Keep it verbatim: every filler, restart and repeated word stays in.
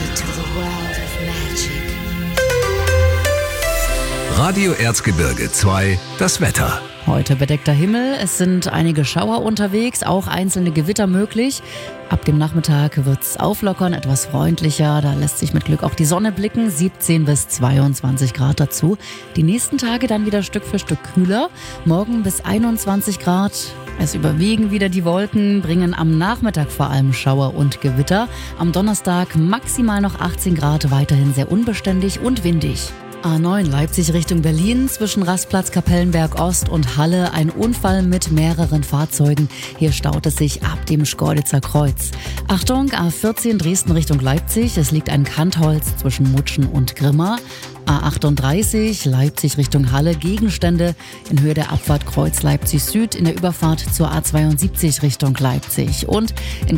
to the world of magic. Radio Erzgebirge zwei, das Wetter. Heute bedeckter Himmel, es sind einige Schauer unterwegs, auch einzelne Gewitter möglich. Ab dem Nachmittag wird's auflockern, etwas freundlicher, da lässt sich mit Glück auch die Sonne blicken, siebzehn bis zweiundzwanzig Grad dazu. Die nächsten Tage dann wieder Stück für Stück kühler, morgen bis einundzwanzig Grad. Es überwiegen wieder die Wolken, bringen am Nachmittag vor allem Schauer und Gewitter. Am Donnerstag maximal noch achtzehn Grad, weiterhin sehr unbeständig und windig. A neun Leipzig Richtung Berlin, zwischen Rastplatz Kapellenberg Ost und Halle ein Unfall mit mehreren Fahrzeugen. Hier staut es sich ab dem Schkeuditzer Kreuz. Achtung, A vierzehn Dresden Richtung Leipzig, es liegt ein Kantholz zwischen Mutschen und Grimma. A achtunddreißig Leipzig Richtung Halle, Gegenstände in Höhe der Abfahrt Kreuz Leipzig Süd in der Überfahrt zur A zweiundsiebzig Richtung Leipzig. Und in